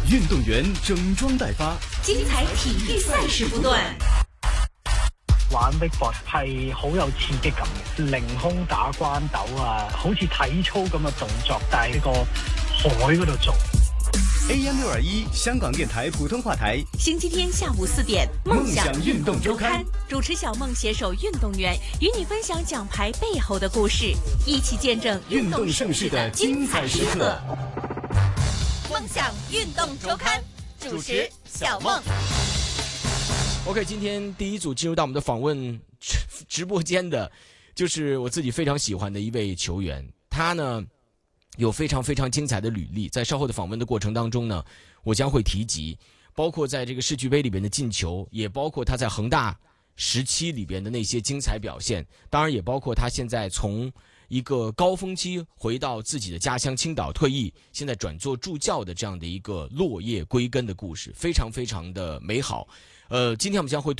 运动员整装待发， 精彩体育赛事不断。 玩 wakeboard 係好有刺激感嘅，凌空打關斗啊，好似體操咁嘅動作，但係呢個海嗰度做。 AM621香港電台普通話台， 星期天下午4點，夢想運動週刊，主持小夢攜手運動員，與你分享獎牌背後的故事，一起見證運動盛世的精彩時刻。夢想運動週刊，主持小夢。 OK， 今天第一組進入到我們的訪問直播間的，就是我自己非常喜歡的一位球員，他呢有非常非常精彩的履歷，在稍後的訪問的過程當中呢，我將會提及，包括在這個世俱杯裏邊的進球，也包括他在恒大時期裏邊的那些精彩表現，當然也包括他現在從一個高峰期回到自己的家鄉青島退役，現在轉做助教的這樣的一個落葉歸根的故事，非常非常的美好。今天我們將會